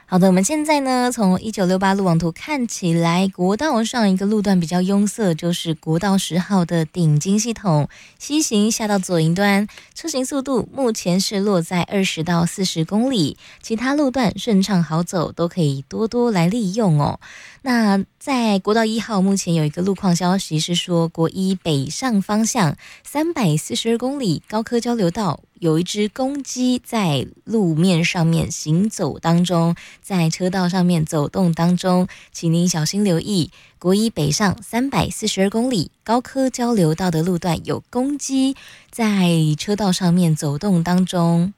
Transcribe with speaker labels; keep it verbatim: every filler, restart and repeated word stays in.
Speaker 1: 好的，我们现在呢，从一九六八路网图看起来，国道上一个路段比较拥塞，就是国道十号的顶金系统西行下到左营端，车行速度目前是落在二十到四十公里，其他路段顺畅好走，都可以多多来利用哦。那在国道一号，目前有一个路况消息是说，国一北上方向三百四十二公里高科交流道，有一只公鸡在路面上面行走当中，在车道上面走动当中，请您小心留意。国一北上三百四十二公里高科交流道的路段有公鸡在车道上面走动当中。